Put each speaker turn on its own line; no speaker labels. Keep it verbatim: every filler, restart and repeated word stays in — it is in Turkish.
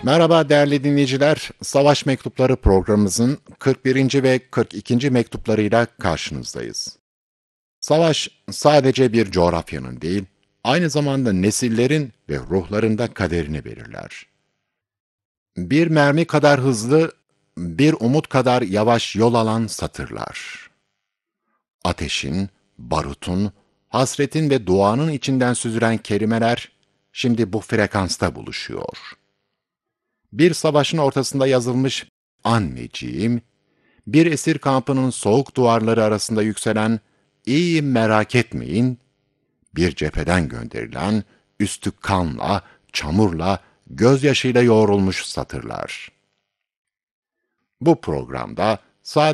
Merhaba değerli dinleyiciler. Savaş Mektupları programımızın kırk birinci ve kırk ikinci mektuplarıyla karşınızdayız. Savaş sadece bir coğrafyanın değil, aynı zamanda nesillerin ve ruhlarında kaderini belirler. Bir mermi kadar hızlı, bir umut kadar yavaş yol alan satırlar. Ateşin, barutun, hasretin ve duanın içinden süzülen kelimeler şimdi bu frekansta buluşuyor. Bir savaşın ortasında yazılmış anneciğim, bir esir kampının soğuk duvarları arasında yükselen iyiyim merak etmeyin, bir cepheden gönderilen üstü kanla, çamurla, gözyaşıyla yoğrulmuş satırlar. Bu programda sadece